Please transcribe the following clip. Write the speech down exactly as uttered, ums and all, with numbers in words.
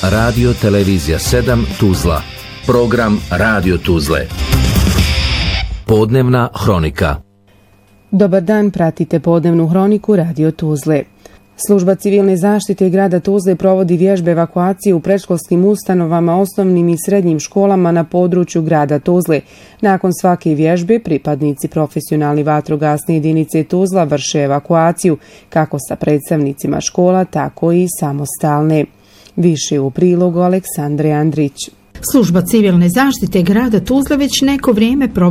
Radio Televizija sedam Tuzla. Program Radio Tuzle. Podnevna hronika. Dobar dan, pratite podnevnu hroniku Radio Tuzle. Služba civilne zaštite grada Tuzle provodi vježbe evakuacije u predškolskim ustanovama, osnovnim i srednjim školama na području grada Tuzle. Nakon svake vježbe, pripadnici profesionalne vatrogasne jedinice Tuzla vrše evakuaciju, kako sa predstavnicima škola, tako i samostalne. Više u prilogu Aleksandre Andrić. Služba civilne zaštite grada Tuzle već neko vrijeme